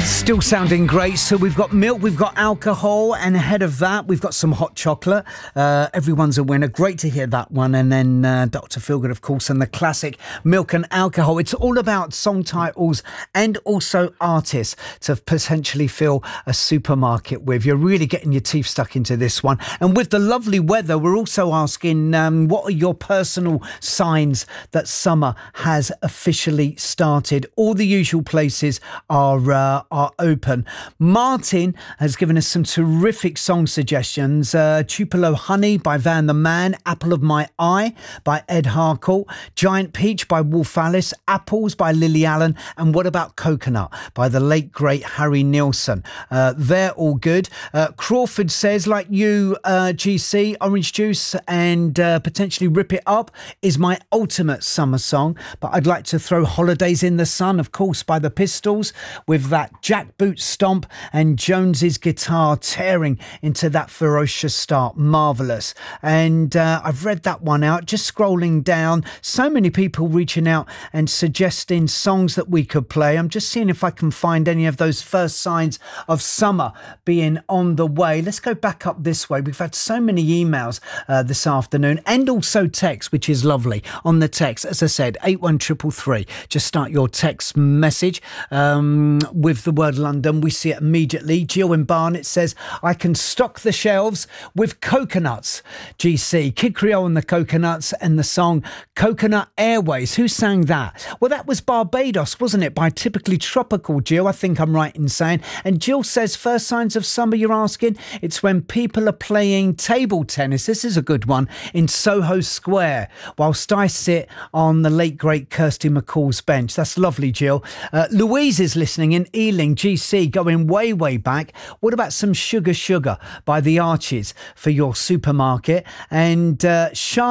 Still sounding great. So we've got milk, we've got alcohol, and ahead of that, we've got some hot chocolate. Everyone's a winner. Great to hear that one. And then Dr. Feelgood, of course, and the classic milk and alcohol. It's all about song titles and also artists to potentially fill a supermarket with. You're really getting your teeth stuck into this one. And with the lovely weather, we're also asking, what are your personal signs that summer has officially started? All the usual places are open. Martin has given us some terrific song suggestions. Tupelo Honey by Van the Man, Apple of My Eye by Ed Harcourt, Giant Peach by Wolf Alice, Apples by Lily Allen, and What About Coconut by the late great Harry Nilsson. They're all good. Crawford says, like you, GC, Orange Juice and potentially Rip It Up is my ultimate summer song, but I'd like to throw Holidays in the Sun, of course, by the Pistols, with that jackboot stomp and Jones's guitar tearing into that ferocious start. Marvellous. And I've read that one out, just scrolling down. So many people reaching out and suggesting songs that we could play. I'm just seeing if I can find any of those first signs of summer being on the way. Let's go back up this way. We've had so many emails this afternoon and also text, which is lovely. On the text, as I said, 81333. Just start your text message with the word London. We see it immediately. Jill in Barnet says, I can stock the shelves with coconuts. GC, Kid Creole and the Coconuts, and the song Coconut Airways. Who sang that? Well, that was Barbados, wasn't it? By Typically Tropical, Jill. I think I'm right in saying. And Jill says, first signs of summer, you're asking? It's when people are playing table tennis. This is a good one. In Soho Square, whilst I sit on the late great Kirsty McCall's bench. That's lovely, Jill. Louise is listening in Ealing. GC, going way, way back. What about some Sugar Sugar by the Archies for your supermarket? And